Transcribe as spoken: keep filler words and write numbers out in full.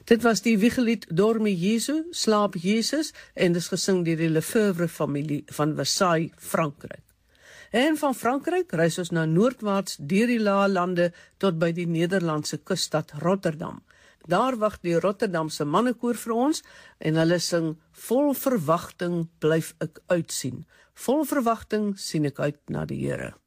Dit was die wiegelied Dormi Jesu, Slaap Jesus, en dis gesing deur die Lefevre familie van Versailles, Frankryk. En van Frankryk reis ons nou noordwaarts deur die lae lande tot by die Nederlandse kusstad Rotterdam. Daar wag die Rotterdamse mannekoor vir ons en hulle sing Vol verwagting blyf ek uitsien. Vol verwagting sien ek uit na die Here.